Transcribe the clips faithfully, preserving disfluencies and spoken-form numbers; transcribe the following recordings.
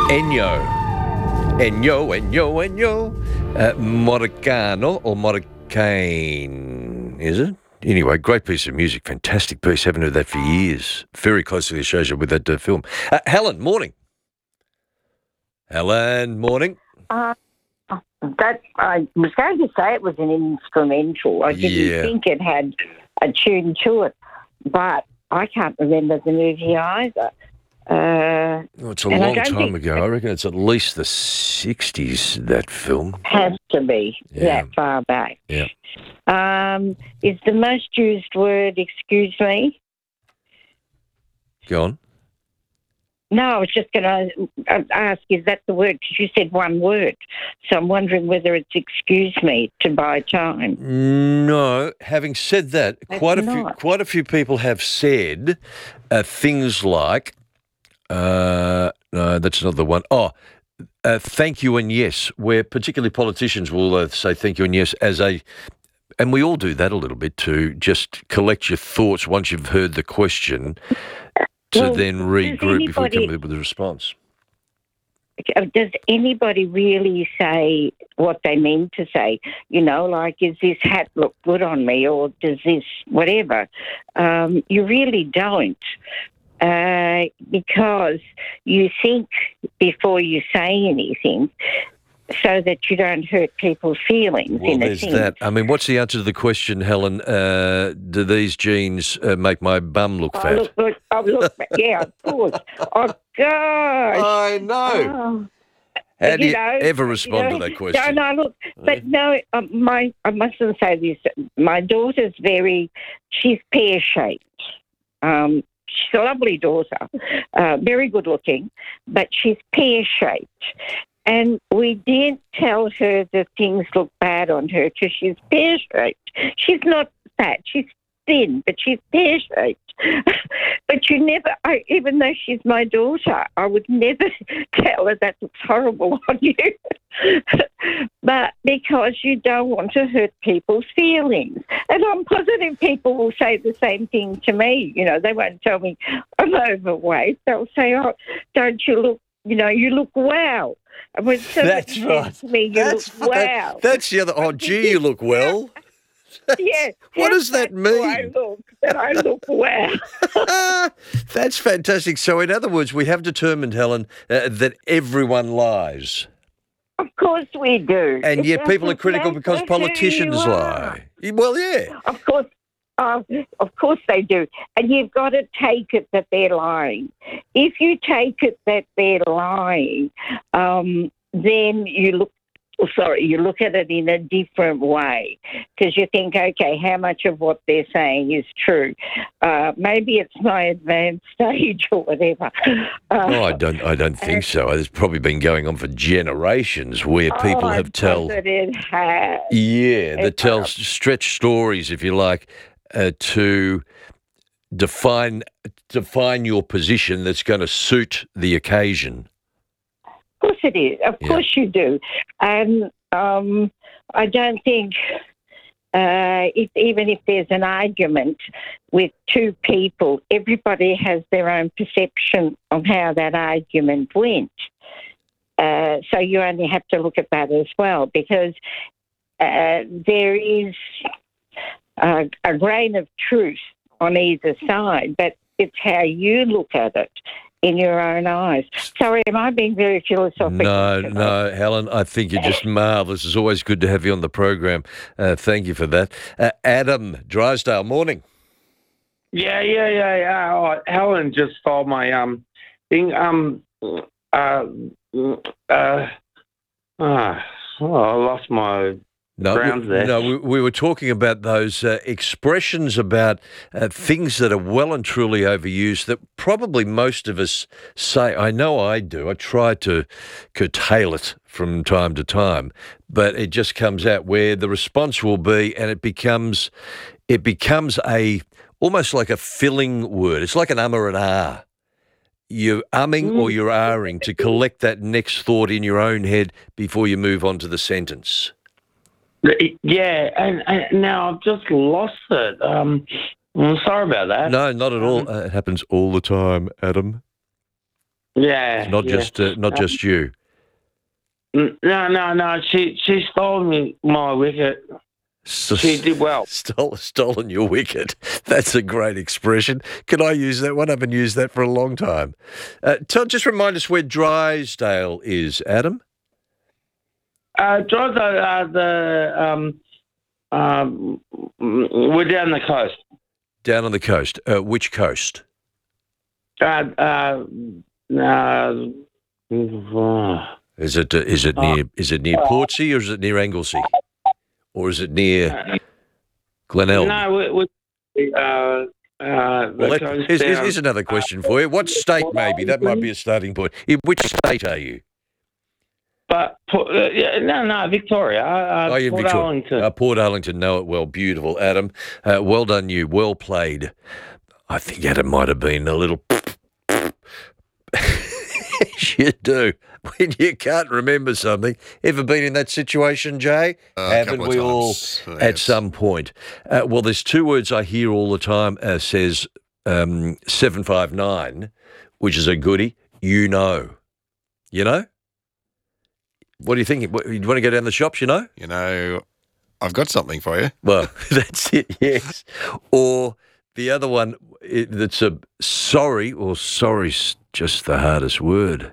Ennio. Ennio, Ennio, Ennio. Uh, Morricano or Morricane, is it? Anyway, great piece of music, fantastic piece. Haven't heard that for years. Very closely associated with that uh, film. Uh, Helen, morning. Helen, morning. Uh, that I was going to say it was an instrumental. I didn't Yeah. think it had a tune to it, but I can't remember the movie either. Uh, Oh, it's a and I long don't time think ago. I reckon it's at least the sixties, that film. has to be Yeah. that far back. Yeah. Um, is the most used word "excuse me"? Go on. No, I was just going to ask, is that the word? Because you said one word. So I'm wondering whether it's "excuse me" to buy time. No. Having said that, It's quite a few not. quite a few people have said uh, things like, uh, no, that's not the one. Oh, uh, thank you and yes, where particularly politicians will uh, say thank you and yes as a, and we all do that a little bit to just collect your thoughts once you've heard the question to Well, then does regroup before anybody- coming up with a response. Does anybody really say what they mean to say? You know, like, is this hat look good on me, or does this whatever? Um, you really don't, uh, because you think before you say anything, so that you don't hurt people's feelings. Well, in a there's sense. that. I mean, what's the answer to the question, Helen? Uh, do these jeans uh, make my bum look Oh, fat? look, look, oh, look, yeah, of course. Oh, gosh. I know. Oh. How you do you know, ever respond you know, to that question? No, no, look, but no, um, my I mustn't say this. My daughter's very, she's pear-shaped. Um, she's a lovely daughter, uh, very good looking, but she's pear-shaped. And we didn't tell her that things look bad on her because she's pear-shaped. She's not fat, she's thin, but she's pear-shaped. But you never, I, even though she's my daughter, I would never tell her that looks horrible on you. But because you don't want to hurt people's feelings. And I'm positive people will say the same thing to me. You know, they won't tell me I'm overweight. They'll say, oh, don't you look, you know, you look well. And when somebody That's says right. to me, you That's, look that- well. that's the other. Oh, gee, you look well. Yeah. What yes, does that that's how I mean? look, that I look well. That's fantastic. So, in other words, we have determined, Helen, uh, that everyone lies. Of course we do. And It yet people are doesn't critical matter because who politicians you are. lie. Well, yeah. Of course, uh, of course they do. And you've got to take it that they're lying. If you take it that they're lying, um, then you look. oh, Sorry, you look at it in a different way because you think, okay, how much of what they're saying is true? Uh, maybe it's my advanced stage or whatever. Uh, Oh, I don't. I don't think so. It's probably been going on for generations, where people oh, have I'm tell, positive it has. yeah, that It- tell uh, stretch stories, if you like, uh, to define define your position that's going to suit the occasion. Of course it is. Of Yeah. course you do. And um, I don't think, uh, if, even if there's an argument with two people, everybody has their own perception of how that argument went. Uh, so you only have to look at that as well, because uh, there is a, a grain of truth on either side, but it's how you look at it in your own eyes. Sorry, am I being very philosophical? No, today? no, Helen, I think you're just marvellous. It's always good to have you on the program. Uh, thank you for that. Uh, Adam Drysdale, morning. Yeah, yeah, yeah, yeah. Oh, Helen just stole my um thing. Um, uh, uh, ah, oh, I lost my No, grounds we, there. no, we, we were talking about those uh, expressions about uh, things that are well and truly overused that probably most of us say. I know I do. I try to curtail it from time to time, but it just comes out where the response will be, and it becomes, it becomes a almost like a filling word. It's like an um or an ah. You're umming or you're ahhing to collect that next thought in your own head before you move on to the sentence. Yeah, and, and now I've just lost it. Um, I'm sorry about that. No, not at all. Uh, it happens all the time, Adam. Yeah. It's not yeah. just uh, not just you. N- No, no, no. She she stole me my wicket. S- She did well. Stole, stolen your wicket. That's a great expression. Can I use that one? I haven't used that for a long time. Uh, tell, just remind us where Drysdale is, Adam. Uh, Drysdale, uh, the um, um, we're down the coast. Down on the coast. Uh, which coast? Uh, uh, uh, Is it uh, is it near is it near Portsea or is it near Anglesey? Or is it near Glenelg? No, we, we, uh, uh, Well, the that, coast here's, here's- down- here's another question for you. What state, maybe? That might be a starting point. In which state are you? But Port- uh, yeah, no, no, Victoria. Uh, Oh, you're in Port Victoria. Arlington. Uh, Port Arlington, know it well. Beautiful, Adam. Uh, well done, you. Well played. I think Adam might have been a little... You do. When you can't remember something. Ever been in that situation, Jay? Uh, a Haven't couple of we all times, uh, at yes. some point? Uh, well, there's two words I hear all the time, uh, says um, seven five nine, which is a goodie. You know. You know? What do you think? What, you want to go down the shops, you know? You know, I've got something for you. Well, that's it, yes. Or the other one it, that's a sorry, or sorry's just the hardest word.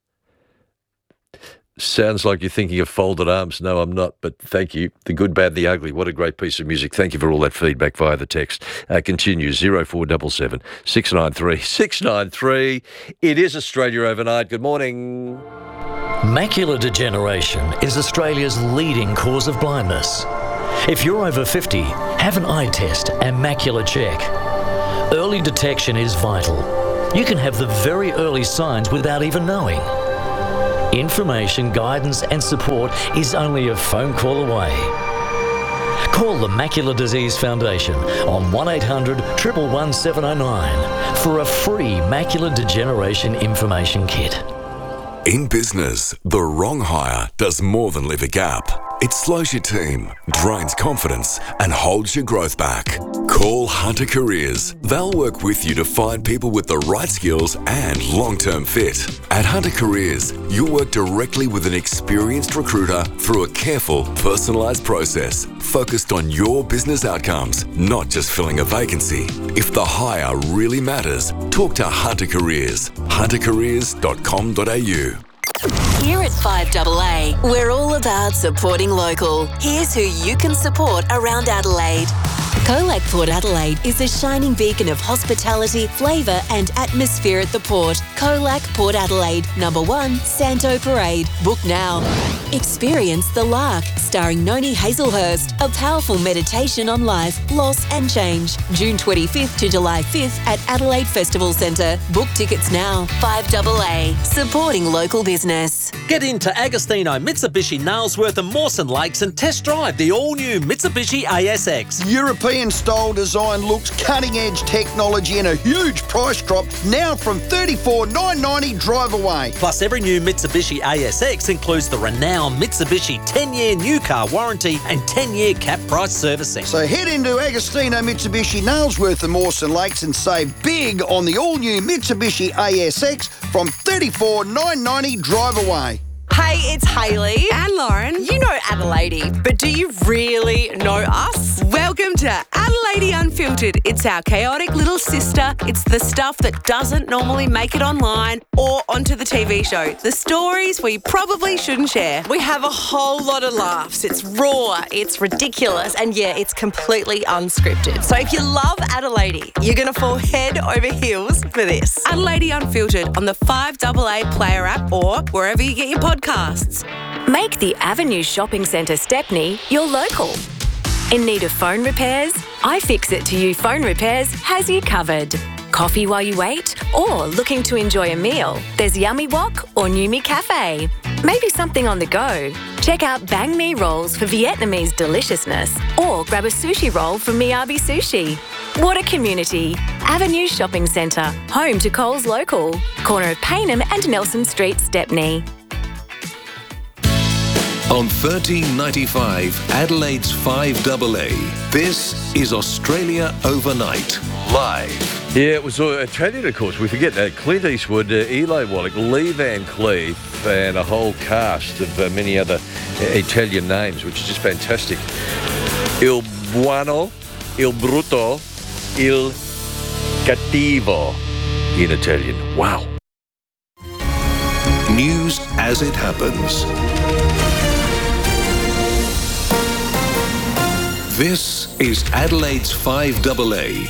Sounds like you're thinking of folded arms. No, I'm not, but thank you. The good, bad, the ugly. What a great piece of music. Thank you for all that feedback via the text. Uh, continue, zero four seven seven, six nine three, six nine three. It is Australia Overnight. Good morning. Macular degeneration is Australia's leading cause of blindness. If you're over fifty, have an eye test and macular check. Early detection is vital. You can have the very early signs without even knowing. Information, guidance and support is only a phone call away. Call the Macular Disease Foundation on one eight hundred, one one one, seven oh nine for a free macular degeneration information kit. In business, the wrong hire does more than leave a gap. It slows your team, drains confidence, and holds your growth back. Call Hunter Careers. They'll work with you to find people with the right skills and long-term fit. At Hunter Careers, you'll work directly with an experienced recruiter through a careful, personalised process focused on your business outcomes, not just filling a vacancy. If the hire really matters, talk to Hunter Careers. hunter careers dot com dot a u. Here at five A A, we're all about supporting local. Here's who you can support around Adelaide. Colac Port Adelaide is a shining beacon of hospitality, flavour and atmosphere at the port. Colac Port Adelaide, number one, Santo Parade. Book now. Experience The Lark, starring Noni Hazelhurst, a powerful meditation on life, loss and change. June twenty-fifth to July fifth at Adelaide Festival Centre. Book tickets now. five A A, supporting local business. Get into Agostino, Mitsubishi, Nailsworth and Mawson Lakes and test drive the all-new Mitsubishi A S X. European-style design looks, cutting-edge technology and a huge price drop now from thirty-four thousand nine hundred ninety dollars drive away. Plus, every new Mitsubishi A S X includes the renowned Mitsubishi ten-year new car warranty and ten-year cap price servicing. So head into Agostino, Mitsubishi, Nailsworth and Mawson Lakes and save big on the all-new Mitsubishi A S X from thirty-four thousand nine hundred ninety dollars drive away. Hey, it's Hayley and Lauren. You know Adelaide, but do you really know us? Welcome to Adelaide Unfiltered. It's our chaotic little sister. It's the stuff that doesn't normally make it online or onto the T V show. The stories we probably shouldn't share. We have a whole lot of laughs. It's raw, it's ridiculous, and yeah, it's completely unscripted. So if you love Adelaide, you're going to fall head over heels for this. Adelaide Unfiltered on the five A A Player app or wherever you get your podcasts. Make the Avenue Shopping Centre Stepney your local. In need of phone repairs? iFixit to You Phone Repairs has you covered. Coffee while you wait? Or looking to enjoy a meal? There's Yummy Wok or Numi Cafe. Maybe something on the go? Check out Bang Mi Rolls for Vietnamese deliciousness. Or grab a sushi roll from Miyabi Sushi. What a community. Avenue Shopping Centre, home to Coles Local. Corner of Payneham and Nelson Street, Stepney. On thirteen ninety-five, Adelaide's five A A, this is Australia Overnight, live. Yeah, it was uh, Italian, of course. We forget that. Clint Eastwood, uh, Eli Wallach, Lee Van Cleef, and a whole cast of uh, many other uh, Italian names, which is just fantastic. Il buono, il brutto, il cattivo in Italian. Wow. News as it happens. This is Adelaide's five double A.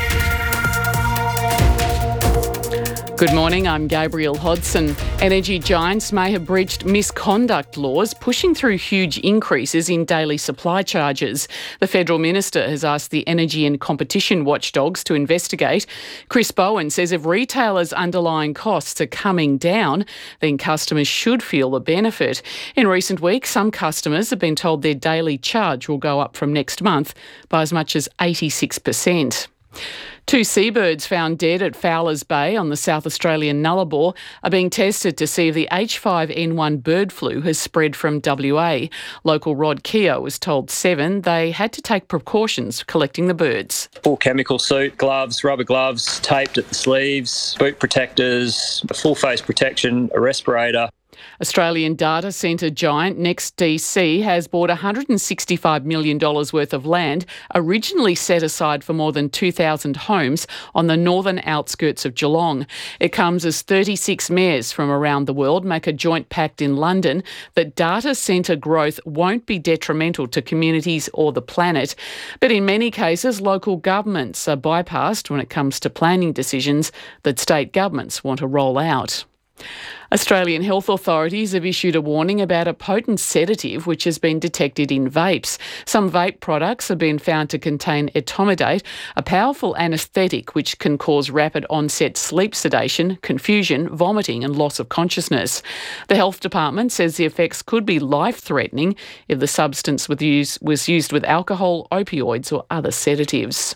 Good morning, I'm Gabrielle Hodson. Energy giants may have breached misconduct laws, pushing through huge increases in daily supply charges. The Federal Minister has asked the Energy and Competition watchdogs to investigate. Chris Bowen says if retailers' underlying costs are coming down, then customers should feel the benefit. In recent weeks, some customers have been told their daily charge will go up from next month by as much as eighty-six percent. Two seabirds found dead at Fowlers Bay on the South Australian Nullarbor are being tested to see if the H five N one bird flu has spread from W A. Local Rod Keogh was told Seven they had to take precautions collecting the birds. Full chemical suit, gloves, rubber gloves, taped at the sleeves, boot protectors, a full face protection, a respirator. Australian data centre giant NextDC has bought one hundred sixty-five million dollars worth of land originally set aside for more than two thousand homes on the northern outskirts of Geelong. It comes as thirty-six mayors from around the world make a joint pact in London that data centre growth won't be detrimental to communities or the planet. But in many cases, local governments are bypassed when it comes to planning decisions that state governments want to roll out. Australian health authorities have issued a warning about a potent sedative which has been detected in vapes. Some vape products have been found to contain etomidate, a powerful anaesthetic which can cause rapid onset sleep sedation, confusion, vomiting and loss of consciousness. The Health Department says the effects could be life-threatening if the substance was used, was used with alcohol, opioids or other sedatives.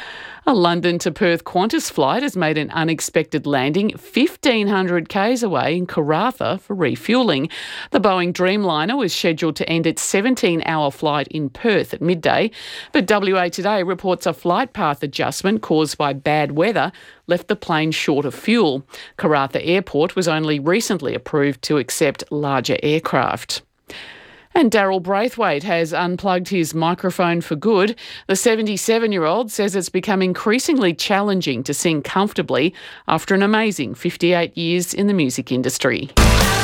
A London to Perth Qantas flight has made an unexpected landing fifteen hundred kays away in Karratha for refuelling. The Boeing Dreamliner was scheduled to end its seventeen-hour flight in Perth at midday, but W A Today reports a flight path adjustment caused by bad weather left the plane short of fuel. Karratha Airport was only recently approved to accept larger aircraft. And Daryl Braithwaite has unplugged his microphone for good. The seventy-seven-year-old says it's become increasingly challenging to sing comfortably after an amazing fifty-eight years in the music industry.